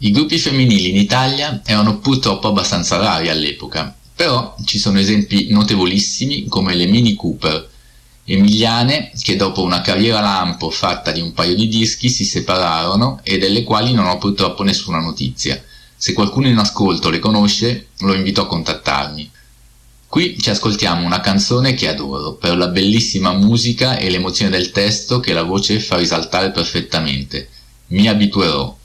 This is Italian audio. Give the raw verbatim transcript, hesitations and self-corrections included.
I gruppi femminili in Italia erano purtroppo abbastanza rari all'epoca, però ci sono esempi notevolissimi come le Mini Cooper, emiliane che dopo una carriera lampo fatta di un paio di dischi si separarono e delle quali non ho purtroppo nessuna notizia. Se qualcuno in ascolto le conosce, lo invito a contattarmi. Qui ci ascoltiamo una canzone che adoro per la bellissima musica e l'emozione del testo che la voce fa risaltare perfettamente. Mi abituerò.